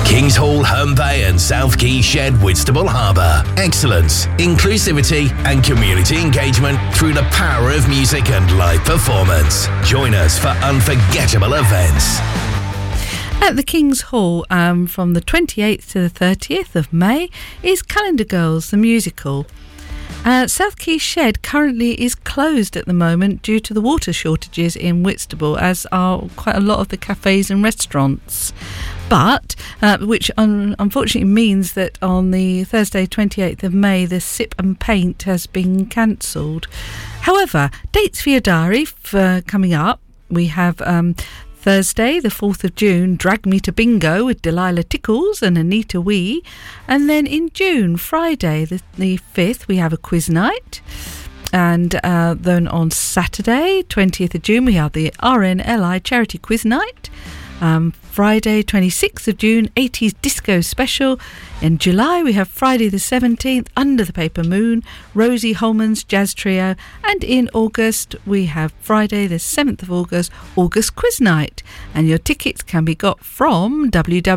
Kings Hall, Herne Bay and South Quay Shed, Whitstable Harbour. Excellence, inclusivity and community engagement through the power of music and live performance. Join us for unforgettable events. At the King's Hall from the 28th to the 30th of May is Calendar Girls, the musical. South Quay Shed currently is closed at the moment due to the water shortages in Whitstable, as are quite a lot of the cafes and restaurants. But, which unfortunately means that on the Thursday 28th of May, the Sip and Paint has been cancelled. However, dates for your diary for coming up, we have Thursday, the 4th of June, Drag Me to Bingo with Delilah Tickles and Anita Wee. And then in June, Friday, the 5th, we have a quiz night. And then on Saturday, 20th of June, we have the RNLI Charity Quiz Night. Friday 26th of June, 80s Disco Special. In July we have Friday the 17th, Under the Paper Moon, Rosie Holman's Jazz Trio. And in August we have Friday the 7th of August, August Quiz Night. And your tickets can be got from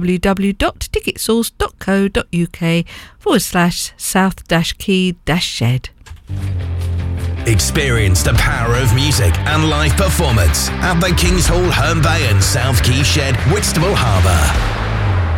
www.ticketsource.co.uk/south-key-shed. Experience the power of music and live performance at the Kings Hall, Herne Bay and South Quay Shed, Whitstable Harbour.